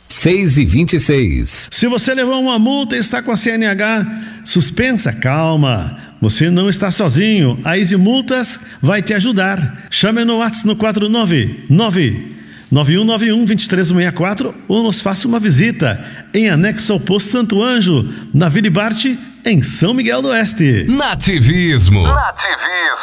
6h26. Se você levou uma multa e está com a CNH suspensa, calma. Você não está sozinho. A Easy Multas vai te ajudar. Chame no WhatsApp no 499-9191-2364 ou nos faça uma visita em anexo ao Posto Santo Anjo, na Vila Barte, em São Miguel do Oeste. Nativismo.